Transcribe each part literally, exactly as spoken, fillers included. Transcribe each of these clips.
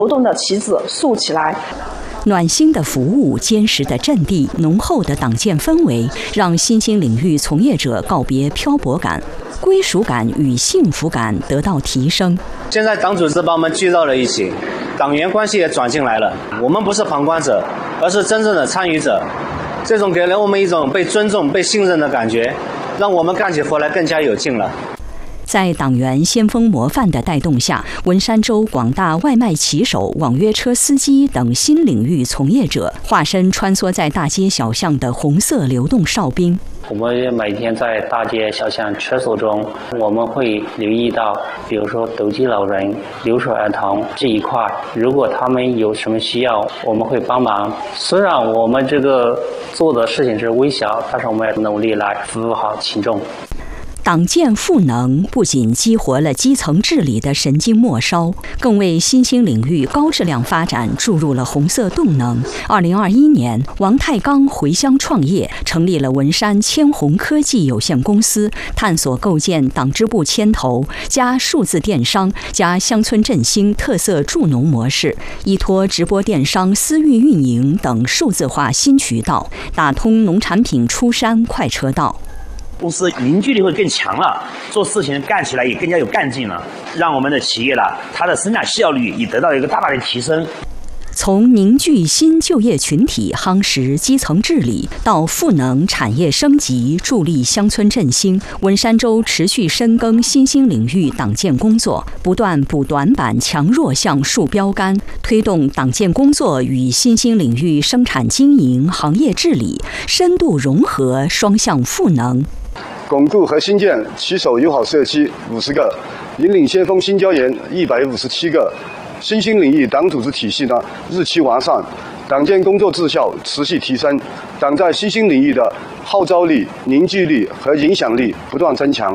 流动的旗子竖起来。 暖心的服务、坚实的阵地、浓厚的党建氛围，让新兴领域从业者告别漂泊感，归属感与幸福感得到提升。 现在党组织把我们聚到了一起，党员关系也转进来了。我们不是旁观者，而是真正的参与者。这种给了我们一种被尊重、被信任的感觉，让我们干起活来更加有劲了。 在党员先锋模范的带动下，文山州广大外卖骑手、网约车司机等新领域从业者，化身穿梭在大街小巷的红色流动哨兵。 我们每天在大街小巷车所中，我们会留意到，比如说斗鸡老人、留守儿童这一块，如果他们有什么需要，我们会帮忙。虽然我们这个做的事情是微小，但是我们要努力来服务好群众。 党建赋能不仅激活了基层治理的神经末梢，更为新兴领域高质量发展注入了红色动能。二零二一年，王太刚回乡创业，成立了文山千红科技有限公司，探索构建党支部牵头加数字电商加乡村振兴特色助农模式，依托直播电商、私域运营等数字化新渠道，打通农产品出山快车道。 公司凝聚力会更强了，做事情干起来也更加有干劲了，让我们的企业了，它的生产效率也得到一个大大的提升。 从凝聚新就业群体、夯实基层治理，到赋能产业升级、助力乡村振兴，文山州持续深耕新兴领域党建工作，不断补短板、强弱项、树标杆，推动党建工作与新兴领域生产经营、行业治理深度融合、双向赋能。 巩固和新建骑手友好社区五十个，引领先锋新椒盐一百五十七个。新兴领域党组织体系呢日趋完善，党建工作绩效持续提升，党在新兴领域的号召力、凝聚力和影响力不断增强。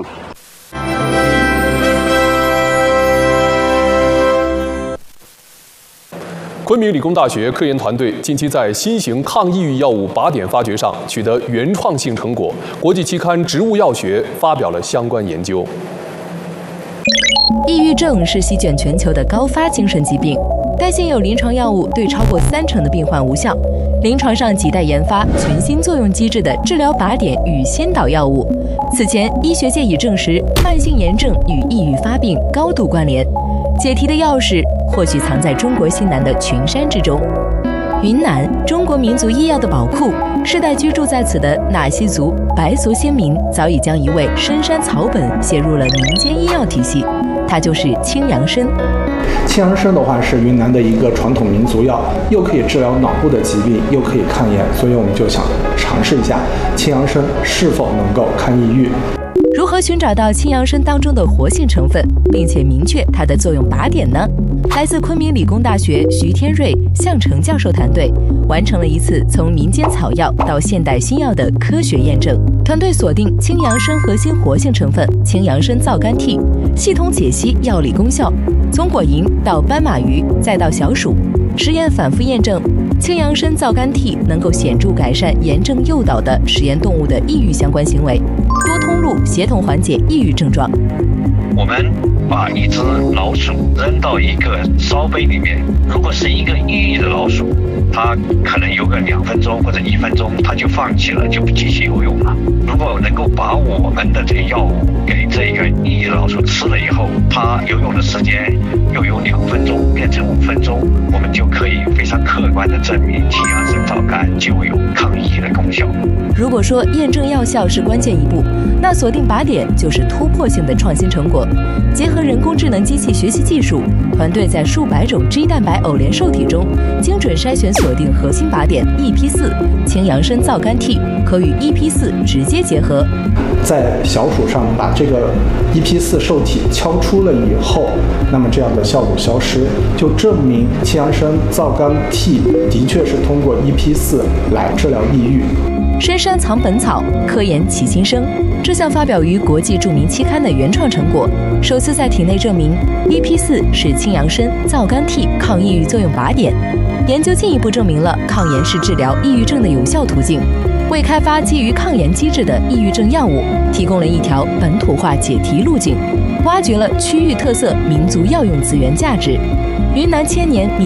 昆明理工大学科研团队近期在新型抗抑郁药物靶点发掘上取得原创性成果，国际期刊《植物药学》发表了相关研究。 抑郁症是席卷全球的高发精神疾病，但现有临床药物对超过三成的病患无效。临床上亟待研发全新作用机制的治疗靶点与先导药物。此前，医学界已证实慢性炎症与抑郁发病高度关联。解题的钥匙或许藏在中国西南的群山之中。云南，中国民族医药的宝库，世代居住在此的纳西族、白族先民早已将一味深山草本写入了民间医药体系，它就是青杨参。 青杨参的话是云南的一个传统民族药，又可以治疗脑部的疾病，又可以抗炎，所以我们就想尝试一下青杨参是否能够抗抑郁。 如何寻找到青杨参当中的活性成分，并且明确它的作用靶点呢？来自昆明理工大学徐天瑞、向成教授团队完成了一次从民间草药到现代新药的科学验证。团队锁定青杨参核心活性成分青杨参皂苷 T， 系统解析药理功效，从果蝇到斑马鱼再到小鼠，实验反复验证青杨参皂苷 T 能够显著改善炎症诱导的实验动物的抑郁相关行为，多通路协同缓解抑郁症状。 我们把一只老鼠扔到一个烧杯里面，如果是一个抑郁的老鼠，它可能游个两分钟或者一分钟，它就放弃了，就不继续游泳了。如果能够把我们的这个药物给这个抑郁的老鼠吃了以后，它游泳的时间又由两分钟变成五分钟，我们就可以非常客观地证明青杨参皂苷就有抗抑郁的功效。 如果说验证药效是关键一步，那锁定靶点就是突破性的创新成果。结合人工智能机器学习技术，团队在数百种 G 蛋白偶联受体中精准筛选锁定核心靶点 E P 四 青杨参皂苷 T， 可与 E P 四 直接结合。 在小鼠上把这个 E P 四 受体敲出了以后，那么这样的效果消失，就证明青杨参皂苷 T 的确是通过 E P 四 来治疗抑郁。 深山藏本草，科研起新生。这项发表于国际著名期刊的原创成果，首次在体内证明 E P 四 是青杨参皂苷 T 抗抑郁作用靶点。研究进一步证明了抗炎是治疗抑郁症的有效途径，为开发基于抗炎机制的抑郁症药物提供了一条本土化解题路径，挖掘了区域特色民族药用资源价值。 云南千年